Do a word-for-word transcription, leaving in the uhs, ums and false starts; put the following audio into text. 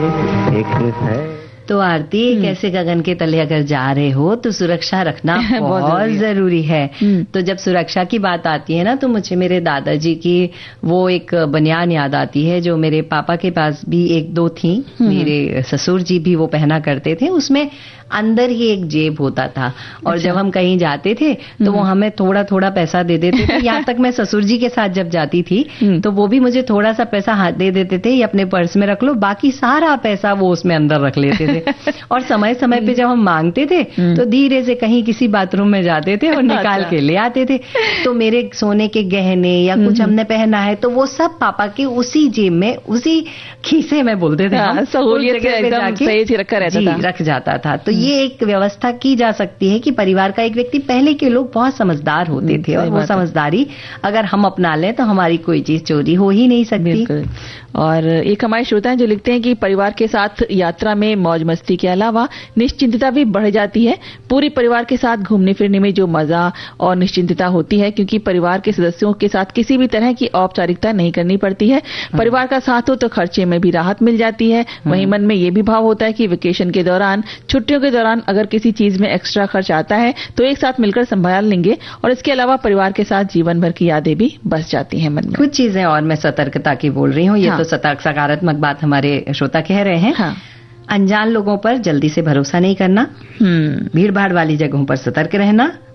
एक है। तो आरती, कैसे गगन के तले अगर जा रहे हो तो सुरक्षा रखना बहुत, बहुत जरूरी है। तो जब सुरक्षा की बात आती है ना, तो मुझे मेरे दादाजी की वो एक बनियान याद आती है जो मेरे पापा के पास भी एक दो थी, मेरे ससुर जी भी वो पहना करते थे। उसमें अंदर ही एक जेब होता था और अच्छा। जब हम कहीं जाते थे तो वो हमें थोड़ा थोड़ा पैसा दे देते थे। यहाँ तक मैं ससुर जी के साथ जब जाती थी तो वो भी मुझे थोड़ा सा पैसा हाथ दे देते थे, ये अपने पर्स में रख लो, बाकी सारा पैसा वो उसमें अंदर रख लेते थे। और समय समय पे जब हम मांगते थे तो धीरे से कहीं किसी बाथरूम में जाते थे और निकाल के ले आते थे। तो मेरे सोने के गहने या कुछ हमने पहना है तो वो सब पापा के उसी जेब में, उसी खीसे में बोलते थे, सहूलियत से एकदम सही रखा रहता था, रख जाता था। तो ये एक व्यवस्था की जा सकती है कि परिवार का एक व्यक्ति, पहले के लोग बहुत समझदार होते थे और वो समझदारी अगर हम अपना लें तो हमारी कोई चीज चोरी हो ही नहीं सकती। और एक हमारे श्रोता हैं जो लिखते हैं कि परिवार के साथ यात्रा में मौज मस्ती के अलावा निश्चिंतता भी बढ़ जाती है। पूरे परिवार के साथ घूमने फिरने में जो मजा और निश्चिंतता होती है, क्योंकि परिवार के सदस्यों के साथ किसी भी तरह की औपचारिकता नहीं करनी पड़ती है। परिवार का साथ हो तो खर्चे में भी राहत मिल जाती है। वहीं मन में ये भी भाव होता है कि वेकेशन के दौरान, छुट्टियों के दौरान अगर किसी चीज में एक्स्ट्रा खर्च आता है तो एक साथ मिलकर संभाल लेंगे। और इसके अलावा परिवार के साथ जीवन भर की यादें भी बस जाती हैं मन में। कुछ चीजें और मैं सतर्कता की बोल रही हूँ, ये हाँ। तो सतर्क सकारात्मक बात हमारे श्रोता कह रहे हैं। हाँ। अनजान लोगों पर जल्दी से भरोसा नहीं करना, भीड़ भाड़ वाली जगहों पर सतर्क रहना,